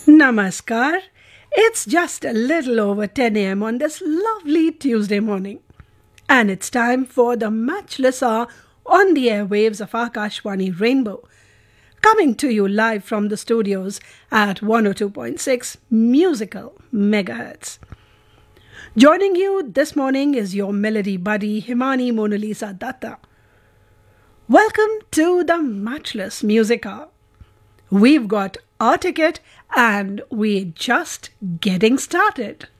Namaskar. It's just a little over 10 a.m. on this lovely Tuesday morning. And it's time for the Matchless Hour on the airwaves of Akashwani Rainbow. Coming to you live from the studios at 102.6 Musical Megahertz. Joining you this morning is your melody buddy Himani Monalisa Datta. Welcome to the Matchless Music Hour. We've got our ticket and we're just getting started.